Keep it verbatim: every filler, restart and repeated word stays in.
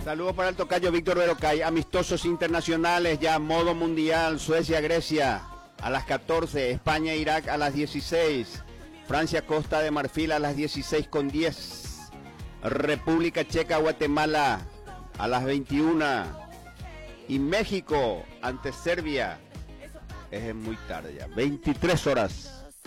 Saludos para el tocayo Víctor Verocay. Amistosos internacionales ya modo mundial. Suecia-Grecia a las catorce. España-Irak a las dieciséis. Francia-Costa de Marfil a las dieciséis con diez. República Checa-Guatemala a las veintiuna. Y México ante Serbia. Es muy tarde ya. veintitrés horas.